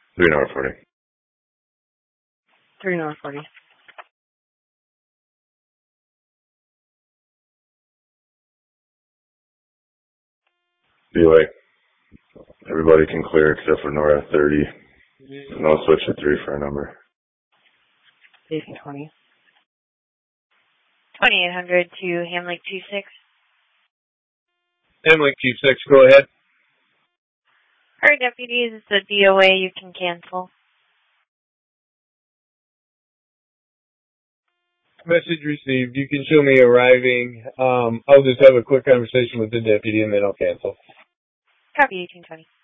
3 North 40. 3 North 40. BOA. Everybody can clear except for Nora 30. No switch to 3 for a number. AC 20. 2800 to Hamlink 26. Hamlink 26, go ahead. Our deputies, it's a DOA, you can cancel. Message received. You can show me arriving. I'll just have a quick conversation with the deputy and then I'll cancel. Copy 1820.